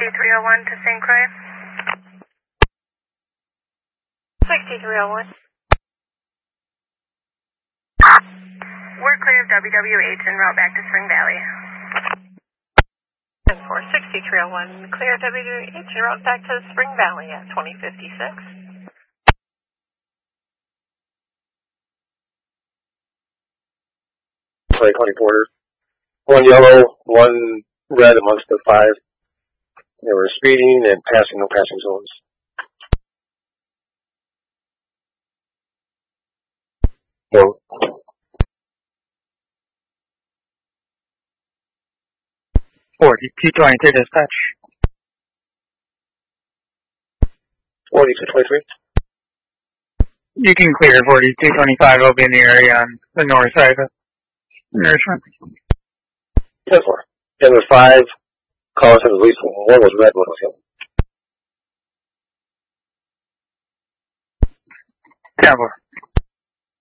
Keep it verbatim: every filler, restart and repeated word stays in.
sixty-three oh one to Saint Croix. sixty-three oh one. We're clear of W W H en route back to Spring Valley. And for sixty-three oh one, clear of W W H en route back to Spring Valley at twenty fifty-six. Play twenty quarters. One yellow, one red amongst the five. They were speeding and passing, no passing zones. So, forty, T twenty-three dispatch. forty to twenty-three. You can clear forty, T twenty-five will be in the area on the north side of nourishment. ten four. And the five cars had at least one was red, one was yellow. ten four.